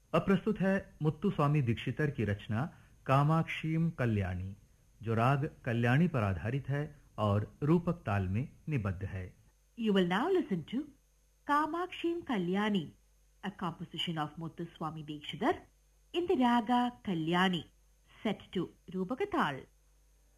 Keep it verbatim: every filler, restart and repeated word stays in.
अब प्रस्तुत है मुत्तु स्वामी दीक्षितर की रचना कामाक्षीम कल्याणी, जो राग कल्याणी पर आधारित है और रूपक ताल में निबद्ध है। You will now listen to Kamakshim Kalyani, a composition of Muthuswami Dikshitar in the raga Kalyani, set to Rupakatal.